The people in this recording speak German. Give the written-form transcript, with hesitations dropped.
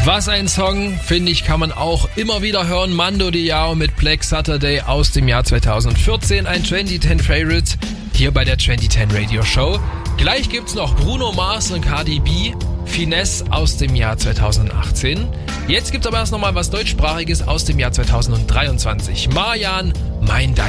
Was ein Song, finde ich, kann man auch immer wieder hören. Mando Diao mit Black Saturday aus dem Jahr 2014, ein 2010 Favorite hier bei der 2010 Radio Show. Gleich gibt's noch Bruno Mars und Cardi B, Finesse aus dem Jahr 2018. Jetzt gibt's aber erst nochmal was deutschsprachiges aus dem Jahr 2023. Marjan, Mein Dein.